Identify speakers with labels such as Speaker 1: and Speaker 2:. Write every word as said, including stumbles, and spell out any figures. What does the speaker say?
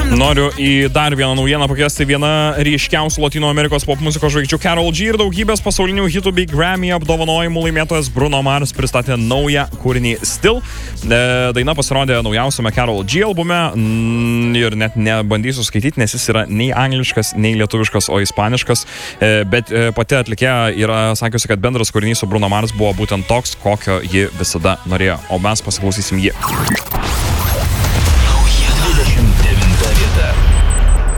Speaker 1: Noriu į dar vieną naujieną pakviesti. Viena ryškiausių Latino Amerikos pop muzikos žvaigždžių Karol G ir daugybės pasaulinių hitų bei Grammy apdovanojimų laimėtojas Bruno Mars pristatė naują kūrinį Still. Daina pasirodė naujausiame Karol G albume ir net nebandysiu skaityti, nes jis yra nei angliškas, nei lietuviškas, o ispaniškas. Bet pati atlikėja yra sakiusi, kad bendras kūrinys su Bruno Mars buvo būtent toks, kokio ji visada norėjo. O mes pasiklausysim jį.